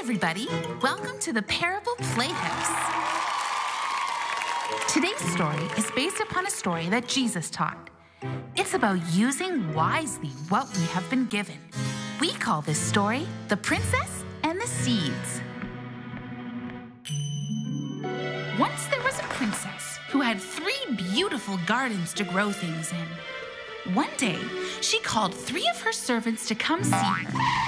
everybody. Welcome to the Parable Playhouse. Today's story is based upon a story that Jesus taught. It's about using wisely what we have been given. We call this story The Princess and the Seeds. Once there was a princess who had 3 beautiful gardens to grow things in. One day, she called 3 of her servants to come see her.